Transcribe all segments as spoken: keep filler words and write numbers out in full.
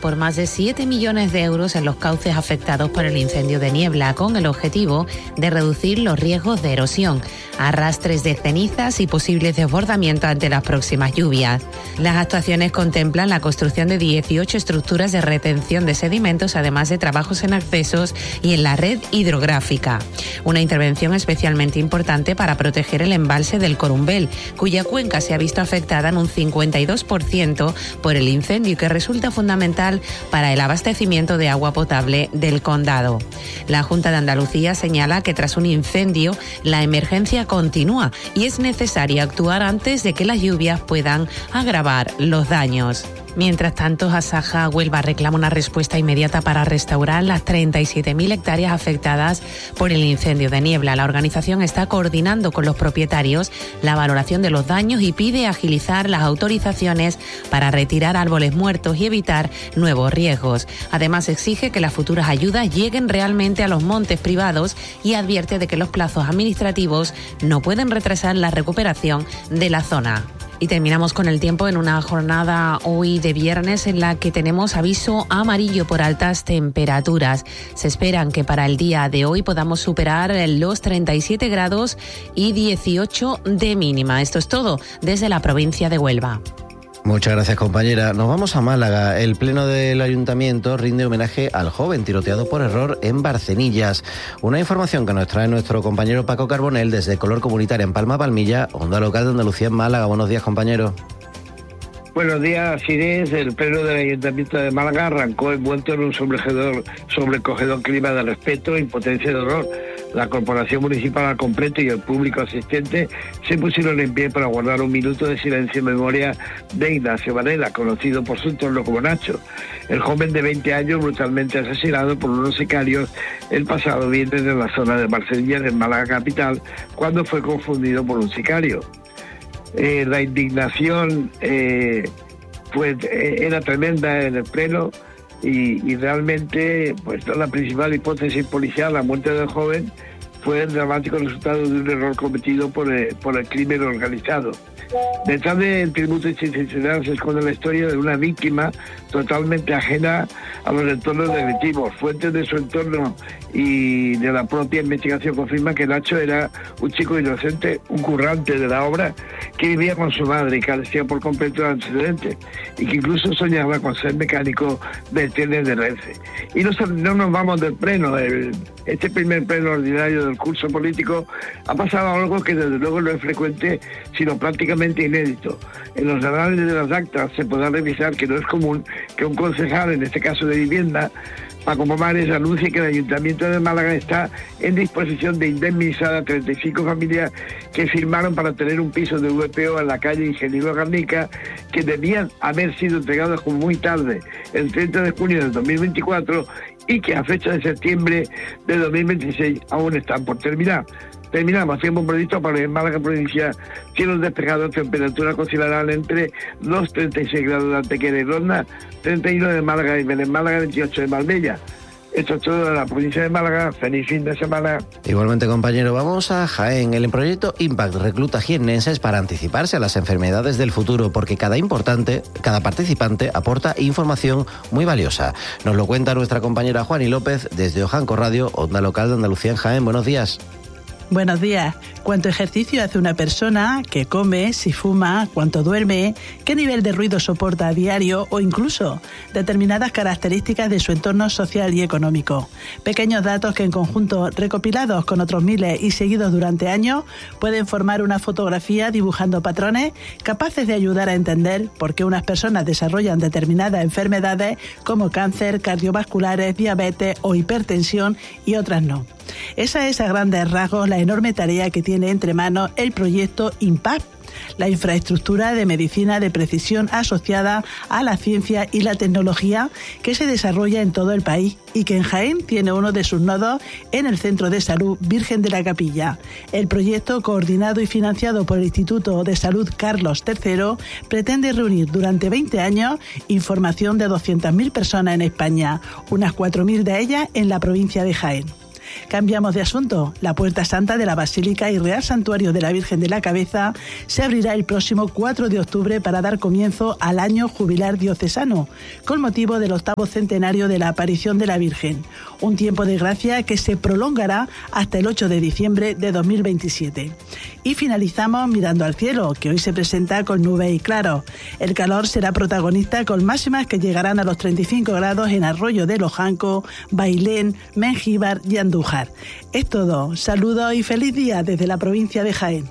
por más de siete millones de euros en los cauces afectados por el incendio de Niebla, con el objetivo de reducir los riesgos de erosión, arrastres de cenizas y posibles desbordamientos ante las próximas lluvias. Las actuaciones contemplan la construcción de dieciocho estructuras de retención de sedimentos, además de trabajos en accesos y en la red hidrográfica. Una intervención especialmente importante para proteger el embalse del Corumbel, cuya cuenca se ha visto afectada en un cincuenta y dos por ciento por el incendio y que resulta fundamental para el abastecimiento de agua potable del condado. La Junta de Andalucía señala que tras un incendio la emergencia continúa y es necesario actuar antes de que las lluvias puedan agravar los daños. Mientras tanto, Asaja Huelva reclama una respuesta inmediata para restaurar las treinta y siete mil hectáreas afectadas por el incendio de Niebla. La organización está coordinando con los propietarios la valoración de los daños y pide agilizar las autorizaciones para retirar árboles muertos y evitar nuevos riesgos. Además, exige que las futuras ayudas lleguen realmente a los montes privados y advierte de que los plazos administrativos no pueden retrasar la recuperación de la zona. Y terminamos con el tiempo en una jornada hoy de viernes en la que tenemos aviso amarillo por altas temperaturas. Se esperan que para el día de hoy podamos superar los treinta y siete grados y dieciocho de mínima. Esto es todo desde la provincia de Huelva. Muchas gracias, compañera. Nos vamos a Málaga. El Pleno del Ayuntamiento rinde homenaje al joven tiroteado por error en Barcenillas. Una información que nos trae nuestro compañero Paco Carbonell desde Color Comunitaria en Palma Palmilla, Onda Local de Andalucía en Málaga. Buenos días, compañero. Buenos días, Inés. El Pleno del Ayuntamiento de Málaga arrancó envuelto en un sobrecogedor, sobrecogedor clima de respeto, impotencia y dolor. La Corporación Municipal al completo y el público asistente se pusieron en pie para guardar un minuto de silencio en memoria de Ignacio Varela, conocido por su entorno como Nacho, el joven de veinte años brutalmente asesinado por unos sicarios el pasado viernes en la zona de Barcelillas, en Málaga capital, cuando fue confundido por un sicario. Eh, la indignación eh, pues, eh, era tremenda en el Pleno y, y realmente pues la principal hipótesis policial, la muerte del joven, fue el dramático resultado de un error cometido por el, por el crimen organizado. Detrás del tributo institucional se esconde la historia de una víctima totalmente ajena a los entornos delictivos. Fuentes de su entorno y de la propia investigación confirman que Nacho era un chico inocente, un currante de la obra, que vivía con su madre y carecía por completo de antecedentes, y que incluso soñaba con ser mecánico de trenes de Renfe. Y no, no nos vamos del pleno. El, este primer pleno ordinario del curso político ha pasado algo que desde luego no es frecuente, sino prácticamente inédito. En los análisis de las actas se podrá revisar que no es común que un concejal, en este caso de vivienda, Paco Pomares, anuncie que el Ayuntamiento de Málaga está en disposición de indemnizar a treinta y cinco familias que firmaron para tener un piso de V P O en la calle Ingeniero Garnica, que debían haber sido entregados como muy tarde, el treinta de junio del dos mil veinticuatro, y que a fecha de septiembre de dos mil veintiséis aún están por terminar. Terminamos, tiempo previsto para en Málaga provincia, cielos despejados, temperatura considerable entre los treinta y seis grados de Antequera y Ronda, treinta y uno de Málaga y en Málaga, veintiocho de Marbella. Esto es todo de la provincia de Málaga. Feliz fin de semana. Igualmente, compañero, vamos a Jaén. El proyecto Impact recluta jiennenses para anticiparse a las enfermedades del futuro, porque cada importante, cada participante aporta información muy valiosa. Nos lo cuenta nuestra compañera Juani López desde Ojanco Radio, Onda Local de Andalucía en Jaén. Buenos días. Buenos días. ¿Cuánto ejercicio hace una persona? ¿Qué come? ¿Si fuma? ¿Cuánto duerme? ¿Qué nivel de ruido soporta a diario? O incluso determinadas características de su entorno social y económico. Pequeños datos que en conjunto, recopilados con otros miles y seguidos durante años, pueden formar una fotografía dibujando patrones capaces de ayudar a entender por qué unas personas desarrollan determinadas enfermedades como cáncer, cardiovasculares, diabetes o hipertensión y otras no. Esa es a grandes rasgos la enorme tarea que tiene entre manos el proyecto Impact, la infraestructura de medicina de precisión asociada a la ciencia y la tecnología que se desarrolla en todo el país y que en Jaén tiene uno de sus nodos en el Centro de Salud Virgen de la Capilla. El proyecto, coordinado y financiado por el Instituto de Salud Carlos tercero, pretende reunir durante veinte años información de doscientas mil personas en España, unas cuatro mil de ellas en la provincia de Jaén. Cambiamos de asunto. La Puerta Santa de la Basílica y Real Santuario de la Virgen de la Cabeza se abrirá el próximo cuatro de octubre para dar comienzo al año jubilar diocesano, con motivo del octavo centenario de la aparición de la Virgen. Un tiempo de gracia que se prolongará hasta el ocho de diciembre de dos mil veintisiete. Y finalizamos mirando al cielo, que hoy se presenta con nubes y claros. El calor será protagonista con máximas que llegarán a los treinta y cinco grados en Arroyo de Lojanco, Bailén, Mengíbar y Andújar. Es todo. Saludos y feliz día desde la provincia de Jaén.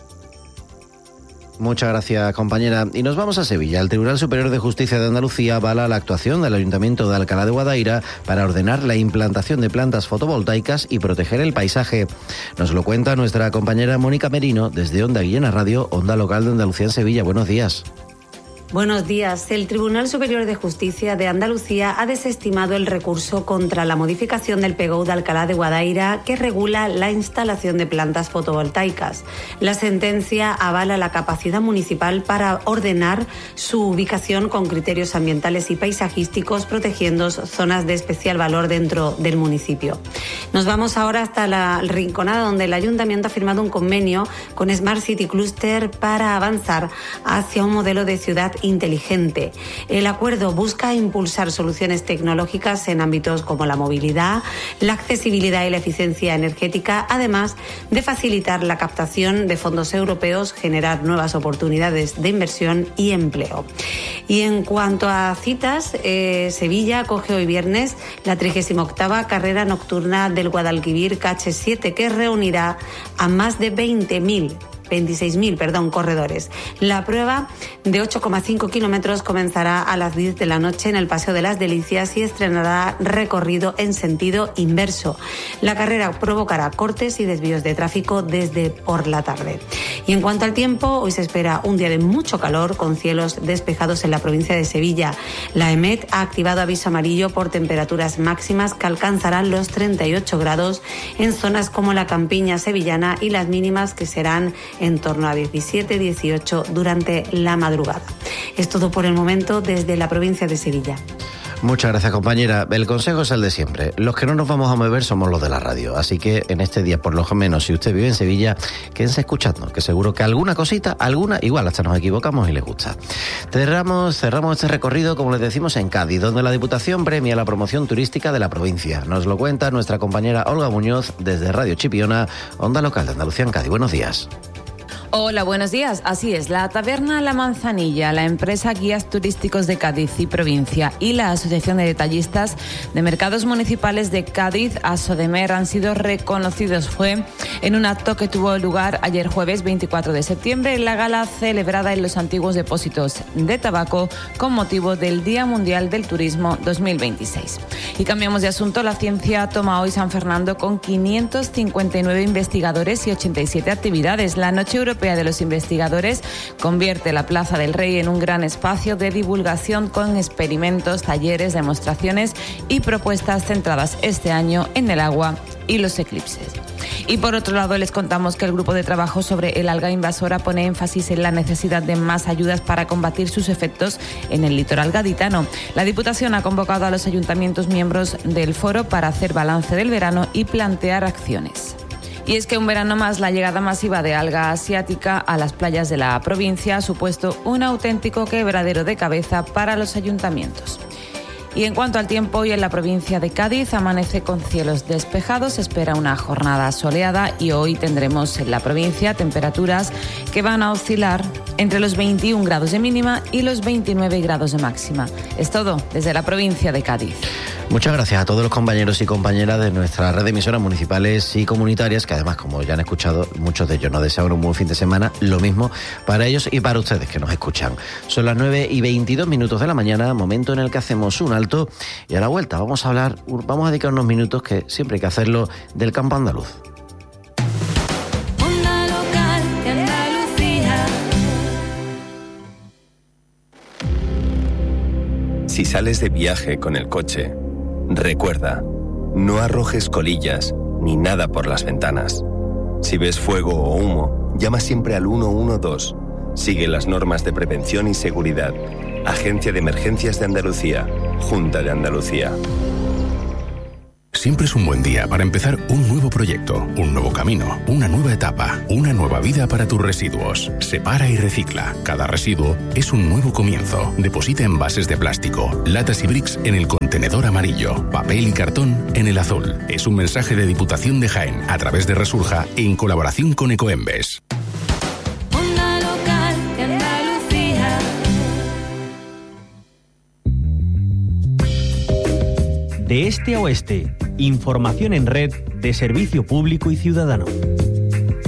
Muchas gracias, compañera. Y nos vamos a Sevilla. El Tribunal Superior de Justicia de Andalucía avala la actuación del Ayuntamiento de Alcalá de Guadaira para ordenar la implantación de plantas fotovoltaicas y proteger el paisaje. Nos lo cuenta nuestra compañera Mónica Merino desde Onda Guillena Radio, Onda Local de Andalucía en Sevilla. Buenos días. Buenos días. El Tribunal Superior de Justicia de Andalucía ha desestimado el recurso contra la modificación del P G O de Alcalá de Guadaira que regula la instalación de plantas fotovoltaicas. La sentencia avala la capacidad municipal para ordenar su ubicación con criterios ambientales y paisajísticos, protegiendo zonas de especial valor dentro del municipio. Nos vamos ahora hasta la Rinconada, donde el Ayuntamiento ha firmado un convenio con Smart City Cluster para avanzar hacia un modelo de ciudad inteligente. El acuerdo busca impulsar soluciones tecnológicas en ámbitos como la movilidad, la accesibilidad y la eficiencia energética, además de facilitar la captación de fondos europeos, generar nuevas oportunidades de inversión y empleo. Y en cuanto a citas, eh, Sevilla acoge hoy viernes la trigésima octava carrera nocturna del Guadalquivir K H siete, que reunirá a más de veinte mil veintiséis mil, perdón, corredores. La prueba de ocho coma cinco kilómetros comenzará a las diez de la noche en el Paseo de las Delicias y estrenará recorrido en sentido inverso. La carrera provocará cortes y desvíos de tráfico desde por la tarde. Y en cuanto al tiempo, hoy se espera un día de mucho calor con cielos despejados en la provincia de Sevilla. La EMET ha activado aviso amarillo por temperaturas máximas que alcanzarán los treinta y ocho grados en zonas como la campiña sevillana y las mínimas que serán en torno a diecisiete dieciocho durante la madrugada. Es todo por el momento desde la provincia de Sevilla. Muchas gracias, compañera. El consejo es el de siempre. Los que no nos vamos a mover somos los de la radio. Así que en este día, por lo menos, si usted vive en Sevilla, quédense escuchando, que seguro que alguna cosita, alguna, igual hasta nos equivocamos y les gusta. Cerramos, cerramos este recorrido, como les decimos, en Cádiz, donde la Diputación premia la promoción turística de la provincia. Nos lo cuenta nuestra compañera Olga Muñoz desde Radio Chipiona, Onda Local de Andalucía en Cádiz. Buenos días. Hola, buenos días. Así es, la Taberna La Manzanilla, la empresa Guías Turísticos de Cádiz y Provincia y la Asociación de Detallistas de Mercados Municipales de Cádiz, ASODEMER, han sido reconocidos. Fue en un acto que tuvo lugar ayer jueves veinticuatro de septiembre en la gala celebrada en los antiguos depósitos de tabaco con motivo del Día Mundial del Turismo dos mil veintiséis. Y cambiamos de asunto. La ciencia toma hoy San Fernando con quinientos cincuenta y nueve investigadores y ochenta y siete actividades. La Noche Europea de los Investigadores convierte la Plaza del Rey en un gran espacio de divulgación con experimentos, talleres, demostraciones y propuestas centradas este año en el agua y los eclipses. Y por otro lado, les contamos que el grupo de trabajo sobre el alga invasora pone énfasis en la necesidad de más ayudas para combatir sus efectos en el litoral gaditano. La Diputación ha convocado a los ayuntamientos miembros del foro para hacer balance del verano y plantear acciones. Y es que un verano más, la llegada masiva de alga asiática a las playas de la provincia ha supuesto un auténtico quebradero de cabeza para los ayuntamientos. Y en cuanto al tiempo, hoy en la provincia de Cádiz amanece con cielos despejados, se espera una jornada soleada y hoy tendremos en la provincia temperaturas que van a oscilar entre los veintiún grados de mínima y los veintinueve grados de máxima. Es todo desde la provincia de Cádiz. Muchas gracias a todos los compañeros y compañeras de nuestra red de emisoras municipales y comunitarias, que además, como ya han escuchado, muchos de ellos nos desean un buen fin de semana. Lo mismo para ellos y para ustedes que nos escuchan. Son las nueve y veintidós minutos de la mañana, momento en el que hacemos un alto, y a la vuelta vamos a hablar, vamos a dedicar unos minutos, que siempre hay que hacerlo, del campo andaluz. Onda Local de Andalucía. Si sales de viaje con el coche, recuerda, no arrojes colillas ni nada por las ventanas. Si ves fuego o humo, llama siempre al uno uno dos. Sigue las normas de prevención y seguridad. Agencia de Emergencias de Andalucía, Junta de Andalucía. siempre es un buen día para empezar un nuevo proyecto, un nuevo camino, una nueva etapa, una nueva vida para tus residuos. Separa y recicla. Cada residuo es un nuevo comienzo. Deposita envases de plástico, latas y bricks en el contenedor amarillo, papel y cartón en el azul. Es un mensaje de Diputación de Jaén a través de Resurja en colaboración con Ecoembes. Onda local de Andalucía. De este a oeste, información en red de servicio público y ciudadano.